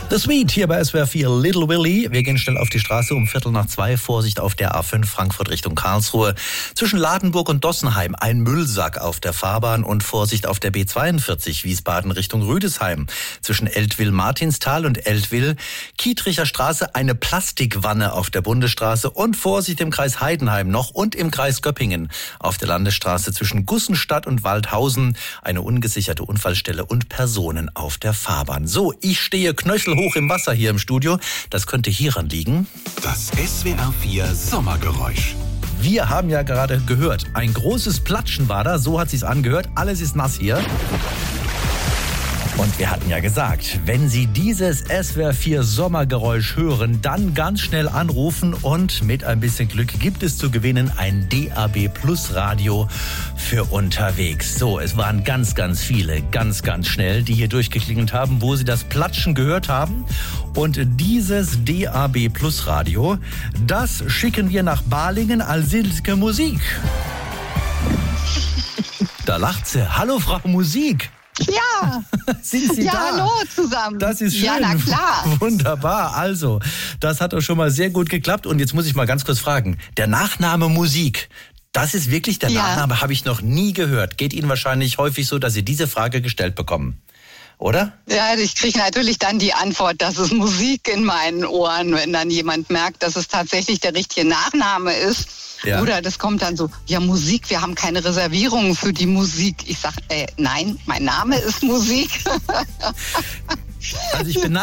The Sweet hier bei SWR 4 Little Willy. Wir gehen schnell auf die Straße um 1:15. Vorsicht auf der A5 Frankfurt Richtung Karlsruhe. Zwischen Ladenburg und Dossenheim ein Müllsack auf der Fahrbahn und Vorsicht auf der B42 Wiesbaden Richtung Rüdesheim. Zwischen Eltville-Martinstal und Eltville-Kietricher Straße eine Plastikwanne auf der Bundesstraße und Vorsicht im Kreis Heidenheim noch und im Kreis Göppingen auf der Landesstraße zwischen Gussenstadt und Waldhausen eine ungesicherte Unfallstelle und Personen auf der Fahrbahn. So, ich stehe knöchelhoch im Wasser hier im Studio. Das könnte hieran liegen. Das SWR 4 Sommergeräusch. Wir haben ja gerade gehört, ein großes Platschen war da, so hat sich's angehört. Alles ist nass hier. Und wir hatten ja gesagt, wenn Sie dieses SWR 4 Sommergeräusch hören, dann ganz schnell anrufen und mit ein bisschen Glück gibt es zu gewinnen ein DAB Plus Radio für unterwegs. So, es waren ganz viele, ganz schnell, die hier durchgeklingelt haben, wo sie das Platschen gehört haben. Und dieses DAB Plus Radio, das schicken wir nach Balingen als Silke Musik. Da lacht sie. Hallo, Frau Musik. Ja, sind Sie ja, da? hallo zusammen. Das ist schön. Ja, na klar. Wunderbar. Also, das hat doch schon mal sehr gut geklappt. Und jetzt muss ich mal ganz kurz fragen. Der Nachname Musik, das ist wirklich der Nachname, habe ich noch nie gehört. Geht Ihnen wahrscheinlich häufig so, dass Sie diese Frage gestellt bekommen. Oder? Ja, ich kriege natürlich dann die Antwort, das ist Musik in meinen Ohren, wenn dann jemand merkt, dass es tatsächlich der richtige Nachname ist. Ja. Oder das kommt dann so, ja Musik, wir haben keine Reservierungen für die Musik. Ich sage, nein, mein Name ist Musik. Also ich bin